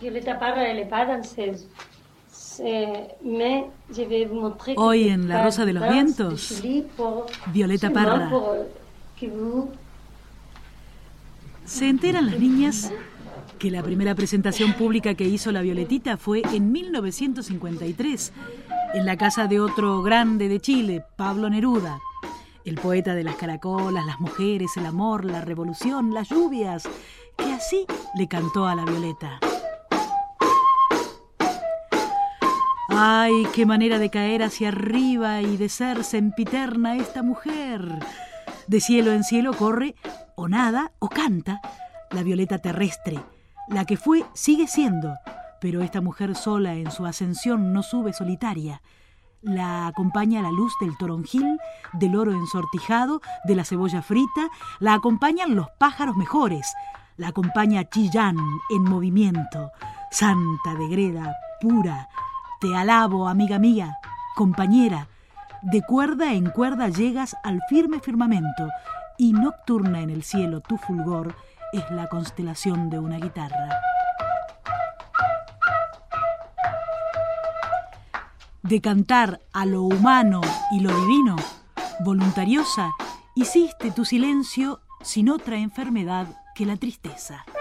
Violeta Parra, elle n'est pas danseuse. Mais je vais vous montrer. Hoy en La Rosa de los Vientos, Violeta Parra. Se enteran las niñas que la primera presentación pública que hizo la Violetita fue en 1953, en la casa de otro grande de Chile, Pablo Neruda, el poeta de las caracolas, las mujeres, el amor, la revolución, las lluvias, que así le cantó a la Violeta. ¡Ay, qué manera de caer hacia arriba y de ser sempiterna esta mujer! De cielo en cielo corre, o nada, o canta, la Violeta terrestre. La que fue sigue siendo, pero esta mujer sola en su ascensión no sube solitaria. La acompaña la luz del toronjil, del oro ensortijado, de la cebolla frita, la acompañan los pájaros mejores, la acompaña Chillán en movimiento, santa de greda, pura. Te alabo, amiga mía, compañera. De cuerda en cuerda llegas al firme firmamento y nocturna en el cielo tu fulgor es la constelación de una guitarra. De cantar a lo humano y lo divino, voluntariosa, hiciste tu silencio sin otra enfermedad que la tristeza.